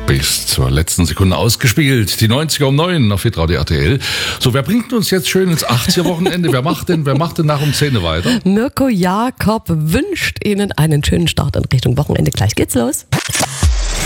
bis zur letzten Sekunde ausgespielt. Die 90er um 9 auf hitradio RTL. So, wer bringt uns jetzt schön ins 80er-Wochenende? Wer macht denn nach um 10 weiter? Mirko Jakob wünscht Ihnen einen schönen Start in Richtung Wochenende. Gleich geht's los.